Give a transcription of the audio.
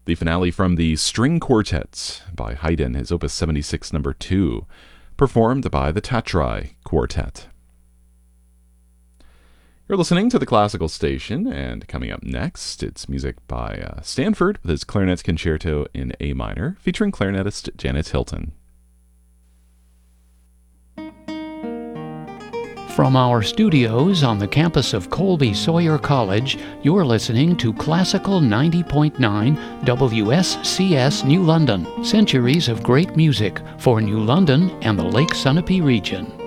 The finale from the String Quartet by Haydn, his Opus 76 No. 2, performed by the Tatrai Quartet. You're listening to the Classical Station, and coming up next, it's music by Stanford with his Clarinet Concerto in A minor, featuring clarinetist Janet Hilton. From our studios on the campus of Colby Sawyer College, you're listening to Classical 90.9 WSCS New London. Centuries of great music for New London and the Lake Sunapee region.